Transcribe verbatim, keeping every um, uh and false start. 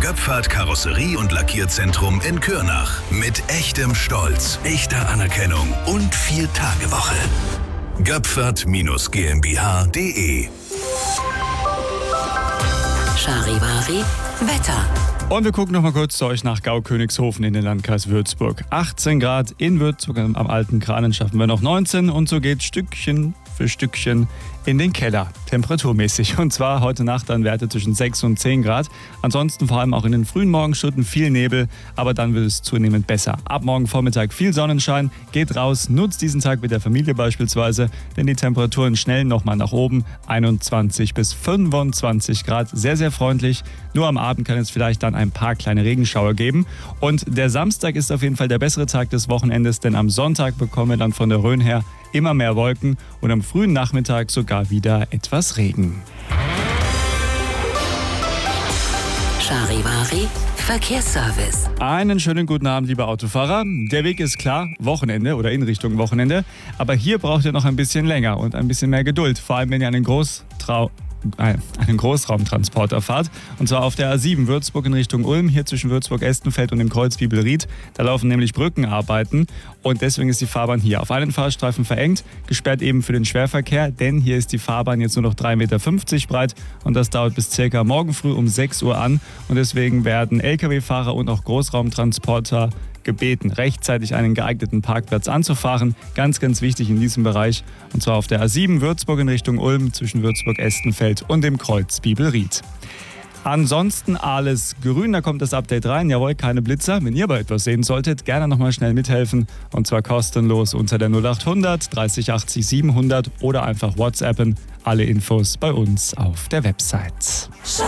Göpfert Karosserie- und Lackierzentrum in Kürnach. Mit echtem Stolz, echter Anerkennung und vier Tage Woche. Göpfert GmbH punkt de. Charivari Wetter. Und wir gucken noch mal kurz zu euch nach Gau-Königshofen in den Landkreis Würzburg. achtzehn Grad in Würzburg am alten Kranen schaffen wir noch neunzehn und so geht Stückchen für Stückchen in den Keller, temperaturmäßig. Und zwar heute Nacht dann Werte zwischen sechs und zehn Grad. Ansonsten vor allem auch in den frühen Morgenstunden viel Nebel, aber dann wird es zunehmend besser. Ab morgen Vormittag viel Sonnenschein, geht raus, nutzt diesen Tag mit der Familie beispielsweise, denn die Temperaturen schnellen nochmal nach oben, einundzwanzig bis fünfundzwanzig Grad, sehr, sehr freundlich. Nur am Abend kann es vielleicht dann ein paar kleine Regenschauer geben. Und der Samstag ist auf jeden Fall der bessere Tag des Wochenendes, denn am Sonntag bekommen wir dann von der Rhön her immer mehr Wolken und am frühen Nachmittag sogar wieder etwas Regen. Charivari Verkehrsservice. Einen schönen guten Abend, liebe Autofahrer. Der Weg ist klar, Wochenende oder in Richtung Wochenende. Aber hier braucht ihr noch ein bisschen länger und ein bisschen mehr Geduld. Vor allem, wenn ihr einen Großtrau... einen Großraumtransporter fahrt. Und zwar auf der A sieben Würzburg in Richtung Ulm, hier zwischen Würzburg-Estenfeld und dem Kreuz Bibelried. Da laufen nämlich Brückenarbeiten und deswegen ist die Fahrbahn hier auf einen Fahrstreifen verengt, gesperrt eben für den Schwerverkehr, denn hier ist die Fahrbahn jetzt nur noch drei Komma fünfzig Meter breit und das dauert bis circa morgen früh um sechs Uhr an und deswegen werden L K W-Fahrer und auch Großraumtransporter gebeten, rechtzeitig einen geeigneten Parkplatz anzufahren. Ganz, ganz wichtig in diesem Bereich. Und zwar auf der A sieben Würzburg in Richtung Ulm zwischen Würzburg-Estenfeld und dem Kreuz Bibelried. Ansonsten alles grün, da kommt das Update rein. Jawohl, keine Blitzer. Wenn ihr aber etwas sehen solltet, gerne nochmal schnell mithelfen. Und zwar kostenlos unter der null achthundert dreißig achtzig siebenhundert oder einfach WhatsAppen. Alle Infos bei uns auf der Website.